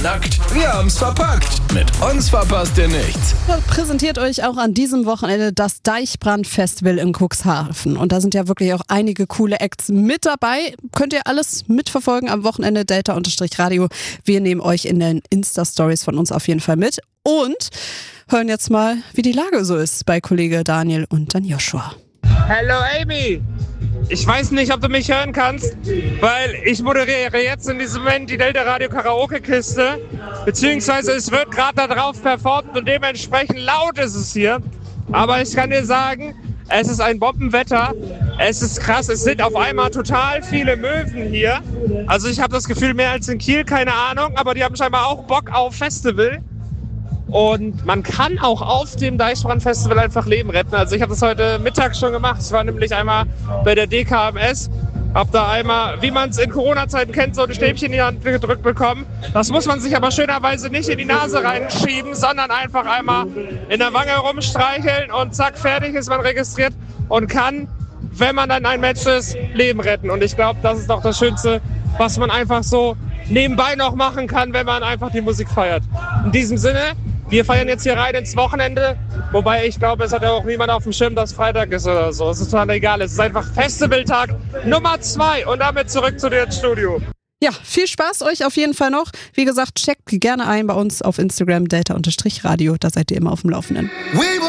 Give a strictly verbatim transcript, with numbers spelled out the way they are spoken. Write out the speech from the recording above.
Nackt, wir haben's verpackt. Mit uns verpasst ihr nichts. Präsentiert euch auch an diesem Wochenende das Deichbrand-Festival in Cuxhaven. Und da sind ja wirklich auch einige coole Acts mit dabei. Könnt ihr alles mitverfolgen am Wochenende, Delta-Radio. Wir nehmen euch in den Insta-Stories von uns auf jeden Fall mit. Und hören jetzt mal, wie die Lage so ist bei Kollege Daniel und dann Joshua. Hallo Amy! Ich weiß nicht, ob du mich hören kannst, weil ich moderiere jetzt in diesem Moment die Delta Radio Karaoke-Kiste, beziehungsweise es wird gerade da drauf performt und dementsprechend laut ist es hier. Aber ich kann dir sagen, es ist ein Bombenwetter, es ist krass, es sind auf einmal total viele Möwen hier. Also ich habe das Gefühl, mehr als in Kiel, keine Ahnung, aber die haben scheinbar auch Bock auf Festival. Und man kann auch auf dem Deichbrand-Festival einfach Leben retten. Also ich habe das heute Mittag schon gemacht. Ich war nämlich einmal bei der D K M S. Hab da einmal, wie man es in Corona-Zeiten kennt, so ein Stäbchen in die Hand gedrückt bekommen. Das muss man sich aber schönerweise nicht in die Nase reinschieben, sondern einfach einmal in der Wange rumstreicheln und zack, fertig ist man registriert und kann, wenn man dann ein Match ist, Leben retten. Und ich glaube, das ist doch das Schönste, was man einfach so nebenbei noch machen kann, wenn man einfach die Musik feiert. In diesem Sinne, wir feiern jetzt hier rein ins Wochenende, wobei ich glaube, es hat ja auch niemand auf dem Schirm, dass Freitag ist oder so. Es ist total egal. Es ist einfach Festivaltag Nummer zwei und damit zurück zu dir ins Studio. Ja, viel Spaß euch auf jeden Fall noch. Wie gesagt, checkt gerne ein bei uns auf Instagram Delta-Radio. Da seid ihr immer auf dem Laufenden.